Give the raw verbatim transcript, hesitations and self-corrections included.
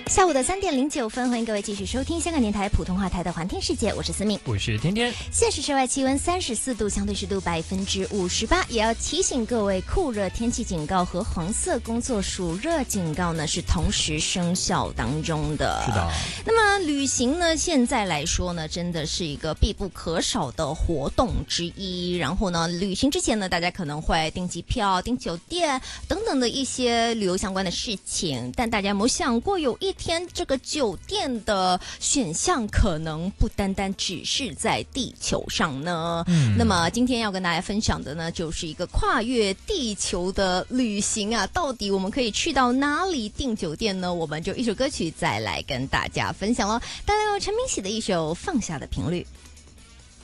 下午的三点零九分，欢迎各位继续收听香港电台普通话台的环听世界，我是思敏， 我是天天。 现时室外气温三十四度，相对湿度百分之五十八。也要提醒各位，酷热天气警告和黄色工作暑热警告呢是同时生效当中的。 是的。 那么旅行呢，现在来说呢，真的是一个必不可少的活动之一。然后呢，旅行之前呢，大家可能会订机票、订酒店等等的一些旅游相关的事情。但大家有没有想过，有一天这个酒店的选项可能不单单只是在地球上呢？嗯，那么今天要跟大家分享的呢，就是一个跨越地球的旅行啊！到底我们可以去到哪里订酒店呢？我们就一首歌曲再来跟大家分享咯。带来由陈明喜的一首《放下的频率》。